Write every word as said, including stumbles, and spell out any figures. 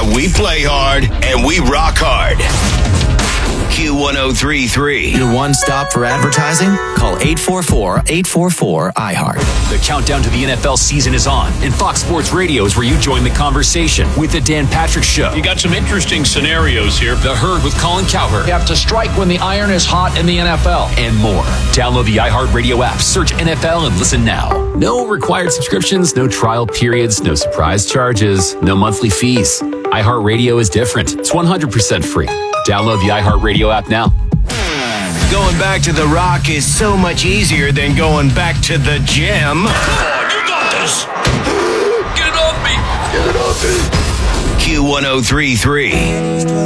Yeah, we play hard and we rock hard. Q one oh three three. Your one stop for advertising? Call eight four four, eight four four, I heart. The countdown to the N F L season is on, and Fox Sports Radio is where you join the conversation with the Dan Patrick Show. You got some interesting scenarios here. The Herd with Colin Cowherd. You have to strike when the iron is hot in the N F L. And more. Download the iHeartRadio app, search N F L, and listen now. No required subscriptions, no trial periods, no surprise charges, no monthly fees. iHeartRadio is different. It's one hundred percent free. Download the iHeartRadio app now. Going back to the Rock is so much easier than going back to the gym. Come on, you got this. Get it off me. Get it off me. Q one oh three three.